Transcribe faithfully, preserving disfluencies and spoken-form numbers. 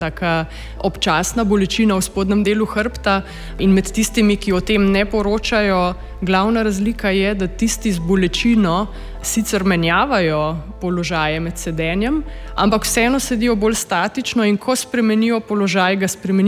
taka občasna bolečina v spodnjem delu hrbta in med tistimi, ki o tem ne poročajo, glavna razlika je, da tisti z bolečino sicer menjavajo položaje med sedenjem, ampak vseeno sedijo bolj statično in ko spremenijo položaj, ga spremenijo